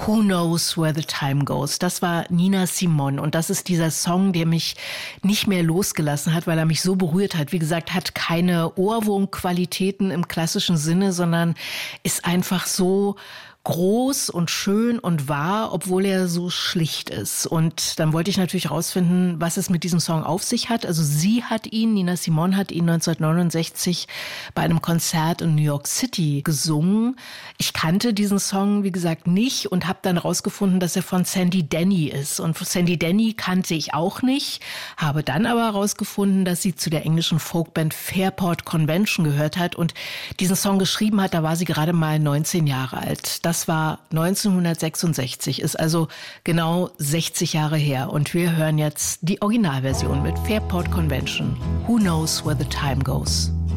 Who Knows Where the Time Goes. Das war Nina Simone und das ist dieser Song, der mich nicht mehr losgelassen hat, weil er mich so berührt hat. Wie gesagt, hat keine Ohrwurmqualitäten im klassischen Sinne, sondern ist einfach so groß und schön und wahr, obwohl er so schlicht ist. Und dann wollte ich natürlich rausfinden, was es mit diesem Song auf sich hat. Also Nina Simone hat ihn 1969 bei einem Konzert in New York City gesungen. Ich kannte diesen Song, wie gesagt, nicht und habe dann rausgefunden, dass er von Sandy Denny ist. Und Sandy Denny kannte ich auch nicht, habe dann aber rausgefunden, dass sie zu der englischen Folkband Fairport Convention gehört hat und diesen Song geschrieben hat. Da war sie gerade mal 19 Jahre alt. Das war 1966, ist also genau 60 Jahre her. Und wir hören jetzt die Originalversion mit Fairport Convention. Who Knows Where the Time Goes?